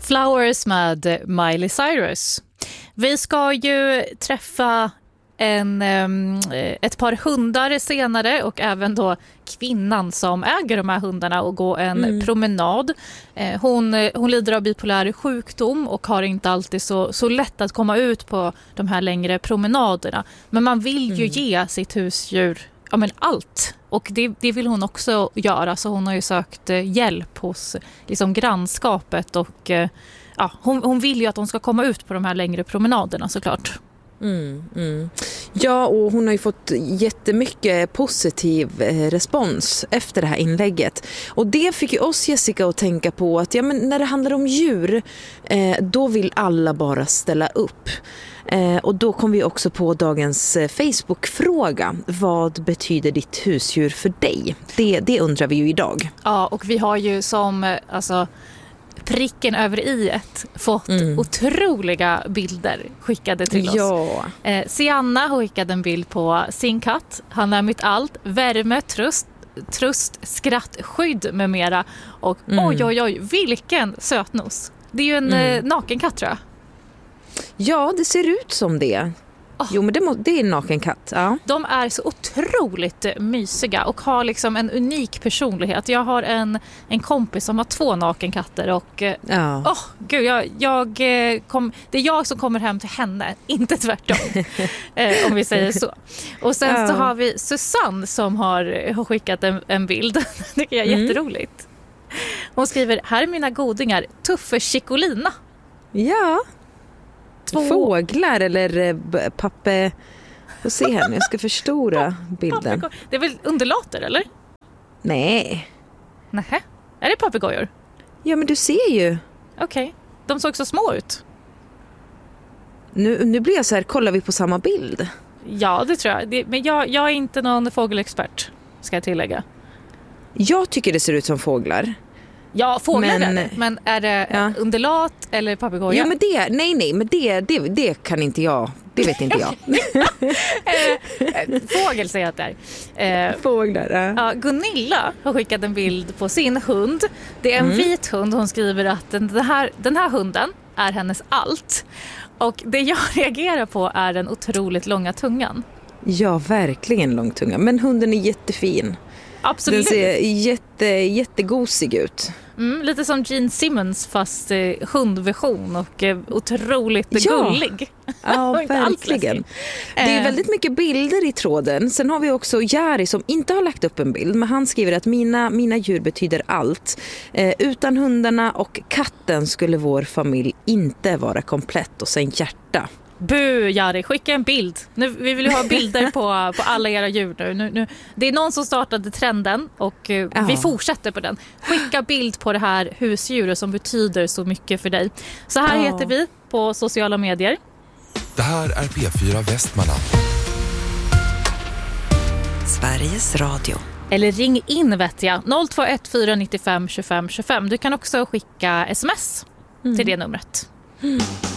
Flowers med Miley Cyrus. Vi ska ju träffa ett par hundar senare och även då kvinnan som äger de här hundarna och gå en promenad. Hon lider av bipolär sjukdom och har inte alltid så lätt att komma ut på de här längre promenaderna. Men man vill ju ge sitt husdjur allt. Och det vill hon också göra, så hon har ju sökt hjälp hos liksom grannskapet och hon vill ju att hon ska komma ut på de här längre promenaderna såklart. Ja, och hon har ju fått jättemycket positiv respons efter det här inlägget. Och det fick ju oss, Jessica, att tänka på att när det handlar om djur, då vill alla bara ställa upp. Och då kom vi också på dagens Facebook-fråga. Vad betyder ditt husdjur för dig? Det undrar vi ju idag. Ja, och vi har ju som pricken över i-et fått otroliga bilder skickade till oss. Ja. Sianna skickade en bild på sin katt. Han är mitt allt. Värme, tröst, skratt, skydd med mera. Och oj, vilken sötnos. Det är ju en naken katt, tror jag. Ja, det ser ut som det. Jo, men det är en naken katt. Ja. De är så otroligt mysiga och har liksom en unik personlighet. Jag har en kompis som har 2 nakenkatter och det är jag som kommer hem till henne, inte tvärtom. Om vi säger så. Och sen så har vi Susanne som har skickat en bild. Det tycker jag är jätteroligt. Hon skriver: här är mina godingar, Tuffe Chicolina. Ja. 2 fåglar eller pappe. Får se här nu, jag ska förstora bilden. Det är väl undulater, eller? Nej. Nähä. Är det papegojor? Ja, men du ser ju. Okej. De såg så små ut. Nu blir jag så här, kollar vi på samma bild? Ja, det tror jag. Men jag är inte någon fågelexpert, ska jag tillägga. Jag tycker det ser ut som fåglar. Ja, fåglar men är det undulat eller papegoja? Ja, men men det kan inte jag. Det vet inte jag. Fågel säger jag att det är. Fåglar, ja. Gunilla har skickat en bild på sin hund. Det är en vit hund. Hon skriver att den här hunden är hennes allt. Och det jag reagerar på är den otroligt långa tungan. Ja, verkligen lång tunga. Men hunden är jättefin. Absolut. Den ser jättegosig ut. Lite som Gene Simmons fast hundversion och otroligt gullig. Ja, verkligen. Det är väldigt mycket bilder i tråden. Sen har vi också Jari som inte har lagt upp en bild, men han skriver att mina djur betyder allt. Utan hundarna och katten skulle vår familj inte vara komplett, och sen hjärta. Jari, skicka en bild. Vi vill ju ha bilder på alla era djur nu. Det är någon som startade trenden och vi fortsätter på den. Skicka bild på det här husdjuret som betyder så mycket för dig. Så här heter vi på sociala medier. Det här är P4 Västmanland. Sveriges Radio. Eller ring in, vet jag. 021 495 25 25. Du kan också skicka sms till det numret.